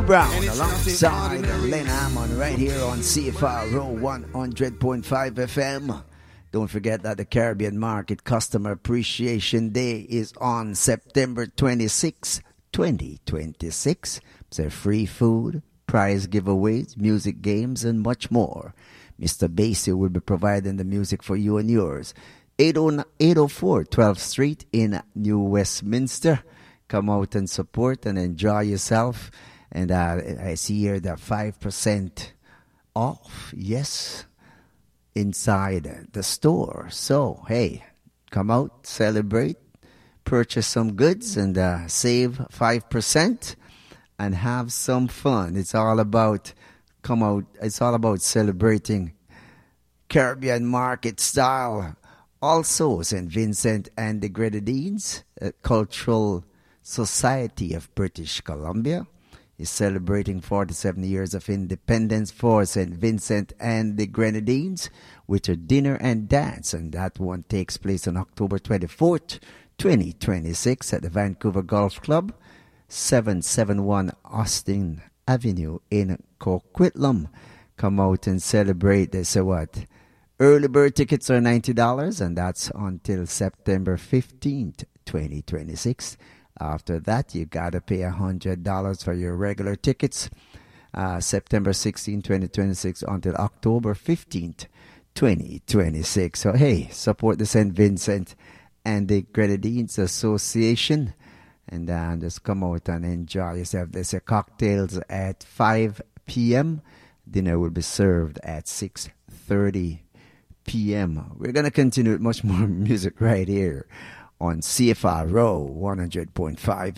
Brown alongside Len Hammond right here on CFRO 100.5 FM. Don't forget that the Caribbean Market Customer Appreciation Day is on September 26, 2026. So free food, prize giveaways, music games, and much more. Mr. Basie will be providing the music for you and yours. 804 12th Street in New Westminster. Come out and support and enjoy yourself. And I see here that 5% off, yes, inside the store. So, hey, come out, celebrate, purchase some goods, and save 5% and have some fun. It's all about celebrating Caribbean market style. Also, St. Vincent and the Grenadines, Cultural Society of British Columbia, is celebrating 47 years of independence for St. Vincent and the Grenadines with a dinner and dance. And that one takes place on October 24th, 2026 at the Vancouver Golf Club, 771 Austin Avenue in Coquitlam. Come out and celebrate. They say what? Early bird tickets are $90, and that's until September 15th, 2026. After that, you got to pay $100 for your regular tickets. September 16, 2026 until October 15th, 2026. So, hey, support the St. Vincent and the Grenadines Association. And just come out and enjoy yourself. There's cocktails at 5 p.m. Dinner will be served at 6:30 p.m. We're going to continue with much more music right here on CFRO 100.5